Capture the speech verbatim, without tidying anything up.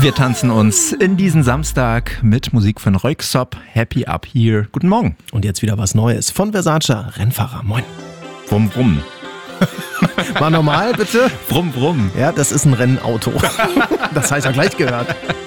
Wir tanzen uns in diesen Samstag mit Musik von Röyksopp, Happy Up Here. Guten Morgen. Und jetzt wieder was Neues von Versace, Rennfahrer. Moin. Brumm, brumm. Mal normal, bitte. Brumm, brumm. Ja, das ist ein Rennauto. Das heißt ja gleich gehört.